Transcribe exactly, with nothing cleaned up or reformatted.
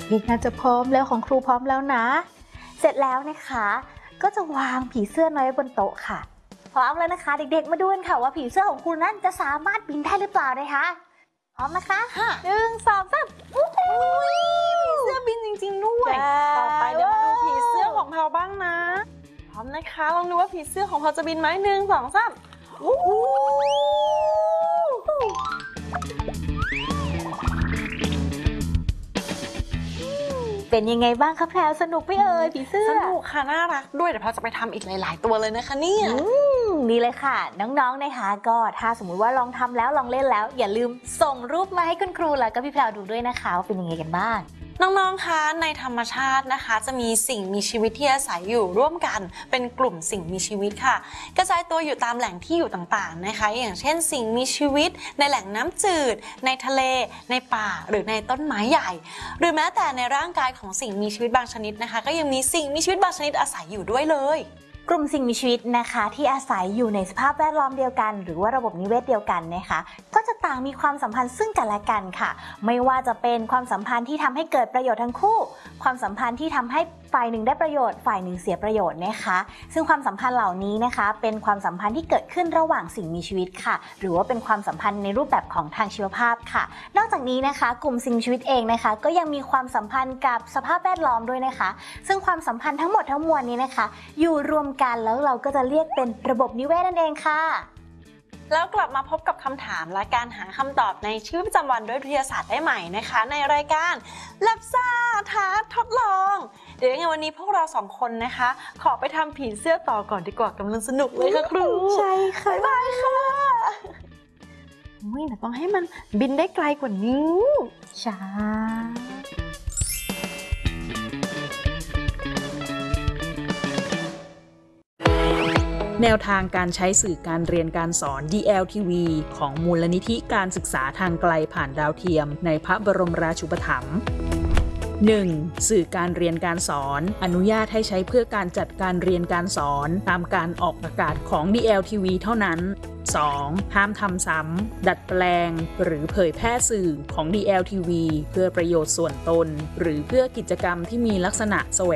ด็กๆน่าจะพร้อมแล้วของครูพร้อมแล้วนะเสร็จแล้วนะคะก็จะวางผีเสื้อน้อยไว้บนโต๊ะค่ะพร้อมแล้วนะคะเด็กๆมาดูกันค่ะว่าผีเสื้อของคุณนั้นจะสามารถบินได้หรือเปล่านะคะพร้อมนะคะหนึ่งสองสามอุ้ยเสื้อบินจริงๆด้วยต่อไปเดี๋ยวมาดูผีเสื้อของเราบ้างนะพร้อมนะคะลองดูว่าผีเสื้อของเราจะบินไหมหนึ่งสองสามเป็นยังไงบ้างคะแพรวสนุกไหมเอ่ยผีเสื้อสนุกค่ะน่ารักด้วยเดี๋ยวเราจะไปทำอีกหลายๆตัวเลยนะคะเนี่ยดีเลยค่ะน้องๆนะคะก็ถ้าสมมุติว่าลองทำแล้วลองเล่นแล้วอย่าลืมส่งรูปมาให้คุณครูแล้วก็พี่แพรวดูด้วยนะคะว่าเป็นยังไงกันบ้างน้องๆคะในธรรมชาตินะคะจะมีสิ่งมีชีวิตที่อาศัยอยู่ร่วมกันเป็นกลุ่มสิ่งมีชีวิตค่ะกระจายตัวอยู่ตามแหล่งที่อยู่ต่างๆนะคะอย่างเช่นสิ่งมีชีวิตในแหล่งน้ำจืดในทะเลในป่าหรือในต้นไม้ใหญ่หรือแม้แต่ในร่างกายของสิ่งมีชีวิตบางชนิดนะคะก็ยังมีสิ่งมีชีวิตบางชนิดอาศัยอยู่ด้วยเลยกลุ่มสิ่งมีชีวิตนะคะที่อาศัยอยู่ในสภาพแวดล้อมเดียวกันหรือว่าระบบนิเวศเดียวกันนะคะก็จะต่างมีความสัมพันธ์ซึ่งกันและกันค่ะไม่ว่าจะเป็นความสัมพันธ์ที่ทำให้เกิดประโยชน์ทั้งคู่ความสัมพันธ์ที่ทำให้ฝ่ายหนึ่งได้ประโยชน์ฝ่ายหนึ่งเสียประโยชน์นะคะซึ่งความสัมพันธ์เหล่านี้นะคะเป็นความสัมพันธ์ที่เกิดขึ้นระหว่างสิ่งมีชีวิตค่ะหรือว่าเป็นความสัมพันธ์ในรูปแบบของทางชีวภาพค่ะนอกจากนี้นะคะกลุ่มสิ่งมีชีวิตเองนะคะก็ยังมีความสัมพันธ์กับสภาพแวดล้อมด้วยนะคะซึ่งความสัมพันธ์ทั้งหมดทั้งมวลนี้นะคะอยู่รวมกันแล้วเราก็จะเรียกเป็นระบบนิเวศนั่นเองค่ะแล้วกลับมาพบกับคำถามและการหาคำตอบในชีวิตประจำวันด้วยวิทยาศาสตร์ได้ใหม่นะคะในรายการลับซ่าท้าทดลองเดี๋ยวยังไงวันนี้พวกเราสองคนนะคะขอไปทำผีเสื้อต่อก่อนดีกว่ากำลังสนุกเลยค่ะครูใช่ค่ะบ๊ายบายค่ะอุ้ยแต่ต้องให้มันบินได้ไกลกว่านี้ช้าแนวทางการใช้สื่อการเรียนการสอน ดี แอล ที วี ของมูลนิธิการศึกษาทางไกลผ่านดาวเทียมในพระบรมราชูปถัมภ์ หนึ่ง. สื่อการเรียนการสอนอนุญาตให้ใช้เพื่อการจัดการเรียนการสอนตามการออกอากาศของ ดี แอล ที วี เท่านั้น สอง. ห้ามทำซ้ำดัดแปลงหรือเผยแพร่สื่อของ ดี แอล ที วี เพื่อประโยชน์ส่วนตนหรือเพื่อกิจกรรมที่มีลักษณะแสว